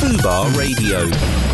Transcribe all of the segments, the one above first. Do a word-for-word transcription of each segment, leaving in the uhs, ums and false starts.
Fubar Radio.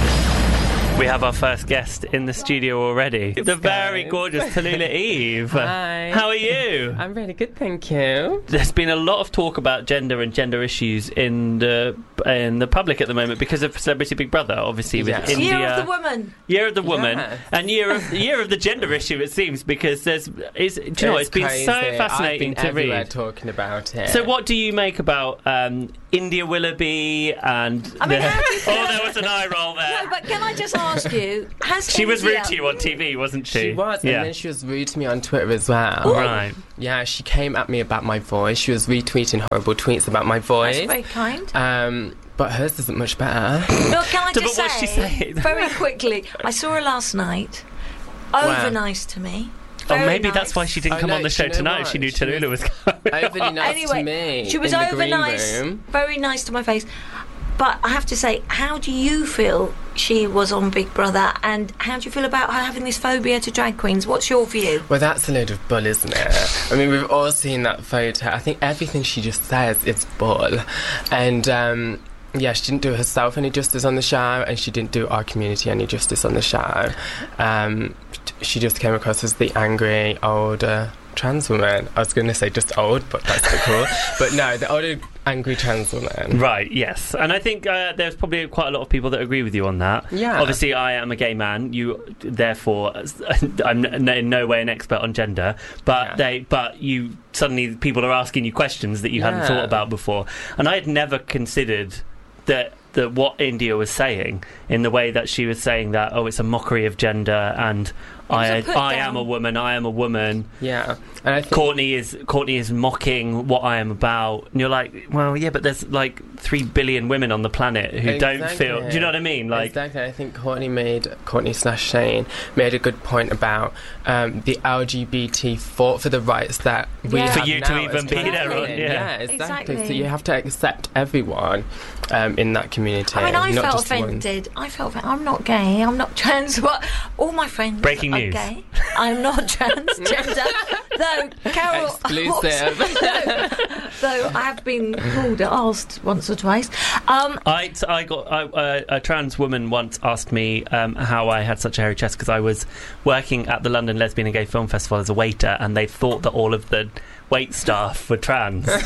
We have our first guest in the studio already. The very gorgeous Tallulah Eve. Hi. How are you? I'm really good, thank you. There's been a lot of talk about gender and gender issues in the in the public at the moment because of Celebrity Big Brother, obviously, with Yes. India. Year of the Woman. Year of the Woman. Yes. And year of year of the gender issue, it seems, because there's... Is, do you know, it's been crazy. so fascinating I've been to everywhere read. talking about it. So what do you make about um, India Willoughby and... I mean, the- how do you feel- oh, there was an eye roll there. No, but can I just ask you, has She was India- rude to you on T V, wasn't she? She was, Yeah. and then she was rude to me on Twitter as well. Right. Yeah, she came at me about my voice. She was retweeting horrible tweets about my voice. That's very kind. Um, but hers isn't much better. Look, can I So, just but what's she say, saying? very quickly, I saw her last night. Over Wow. nice to me. Oh, Very maybe nice. that's why she didn't Oh, come no, on the do show you know tonight what? if she knew She Tallulah was was coming. Overly nice Anyway, to me. she was in the over green nice, room. very nice to my face. But I have to say, how do you feel she was on Big Brother, and how do you feel about her having this phobia to drag queens? What's your view? Well, that's a load of bull, isn't it? I mean, we've all seen that photo. I think everything she just says is bull. And, um, yeah, she didn't do herself any justice on the show, and she didn't do our community any justice on the show. Um, she just came across as the angry, older trans woman. I was going to say just old, but that's so cool. But no, the older, angry trans woman. Right, yes. And I think uh, there's probably quite a lot of people that agree with you on that. Yeah. Obviously, I am a gay man. You, therefore, I'm n- in no way an expert on gender. But Yeah. they, but you suddenly people are asking you questions that you hadn't Yeah. thought about before. And I had never considered that that what India was saying in the way that she was saying that, oh, it's a mockery of gender, and was a I, put I down. am a woman. I am a woman. Yeah. And I think Courtney is Courtney is mocking what I am about, and you're like, well, yeah, but there's like three billion women on the planet who don't Exactly. feel. Do you know what I mean? Like, exactly. I think Courtney made Courtney slash Shane made a good point about um, the L G B T fought for the rights that we Yeah. have For you to now even as be trans there, women. right? Yeah. Yeah, exactly. Exactly. So you have to accept everyone um, in that community. I mean, I not felt just one. offended. I felt offended. I'm not gay. I'm not trans. But all my friends Breaking are news. gay. I'm not transgender. Though Carol, Exclusive. though, though I have been called, asked once or twice. Um, I, I got I, uh, a trans woman once asked me um, how I had such a hairy chest because I was working at the London Lesbian and Gay Film Festival as a waiter, and they thought that all of the wait staff were trans. And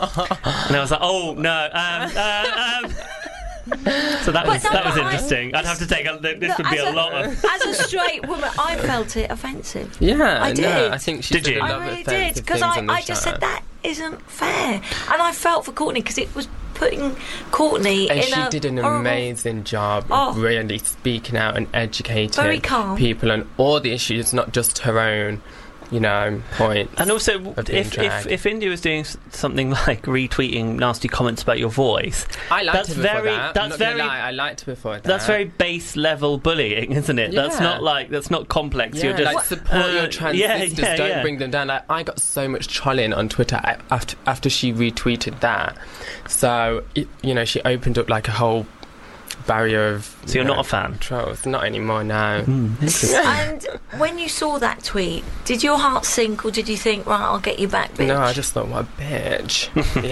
I was like, oh no. Um, uh, um. So that But was no, that was but I- interesting. I'd have to take a, this Look, would be as a lot of. As a straight woman, I felt it offensive. Yeah, I no, did. I think she Did said you? a I lot of really did, offensive because things I, on the I just show. said that isn't fair, and I felt for Courtney because it was putting Courtney And in she a did an horrible- amazing job Oh. of really speaking out and educating Very calm. people on all the issues, not just her own, you know, points. And also, of being if, if dragged. if India was doing s- something like retweeting nasty comments about your voice, I liked that's her before very that. that's I'm not very gonna lie, I liked her before that. that's very base level bullying, isn't it? That's Yeah. not like that's not complex. Yeah, You're just like support uh, your trans yeah, sisters. yeah, don't yeah. bring them down. Like, I got so much trolling on Twitter a- after after she retweeted that. So it, you know, she opened up like a whole barrier of. So you're you know, not a fan? Trolls, not anymore. No. Hmm, interesting. And when you saw that tweet, did your heart sink, or did you think, right, I'll get you back, bitch? No, I just thought, what a bitch.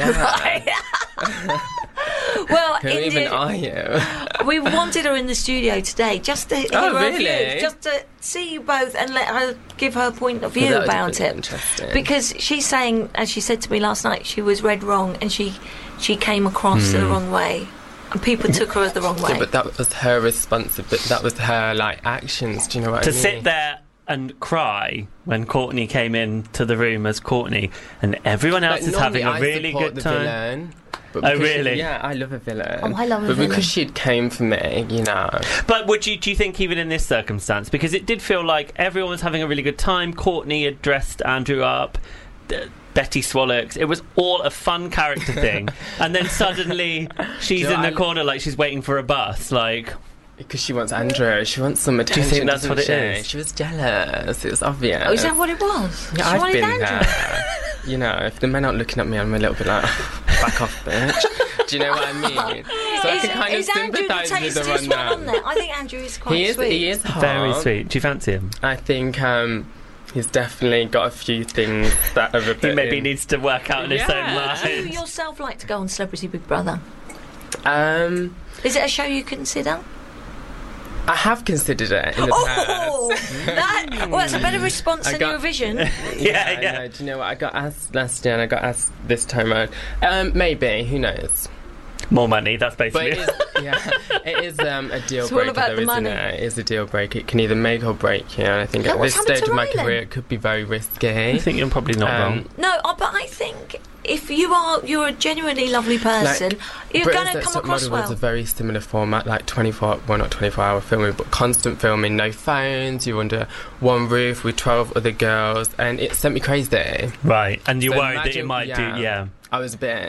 Yeah. Well, Who India, even are you? we wanted her in the studio today just to hear Oh, her really? views, just to see you both and let her give her point of view That was about really it. interesting. Because she's saying, as she said to me last night, she was read wrong and she she came across the wrong way, and people took her the wrong way. Yeah, but that was her responsibility. That was her like actions. Do you know what To I mean? sit there and cry when Courtney came into the room as Courtney, and everyone else Like, is having normally a really I support good the time. Villain, but Oh, because she- really? yeah, I love a villain. Oh, I love a but villain. because she came for me, you know. But would you do you think even in this circumstance, because it did feel like everyone was having a really good time, Courtney had dressed Andrew up, d- Betty Swallows, it was all a fun character thing, and then suddenly she's Do you in know, the I- corner like she's waiting for a bus, like. Because she wants Andrew, she wants some attention. think that's doesn't what it she? is? She was jealous. It was obvious. Oh, is that what it was? Yeah, she I've wanted been Andrew. there. You know, if the men aren't looking at me, I'm a little bit like, back off, bitch. Do you know what I mean? So I Is, can kind is of Andrew the sympathise with her tastiest on one that. on there? I think Andrew is quite He is. sweet. He is hot. Very sweet. Do you fancy him? I think um, he's definitely got a few things that are a bit. He maybe in- needs to work out in his Yeah. own Would you mind. yourself like to go on Celebrity Big Brother? Um, Is it a show you consider? I have considered it in the Oh, past. that, well, that's a better response I than got- Eurovision. Yeah, I yeah. know. Do you know what? I got asked last year and I got asked this time around. Um, maybe. Who knows? More money, that's But basically it is, yeah, it is um, a deal It's all breaker, about though, the isn't money. it? It is a deal breaker. It can either make or break you. And I think Yeah, at what's this happened stage to of my Rylan? career, it could be very risky. I think you're probably not Um, wrong. No, uh, but I think if you are, you're a genuinely lovely person, you're Britain's going to Next come Top across Model was a well. very similar format, like twenty-four, well, not twenty-four hour filming, but constant filming, no phones, you're under one roof with twelve other girls, and it sent me crazy. Right, and you're So worried that it imagine- might yeah. do, yeah. I was a bit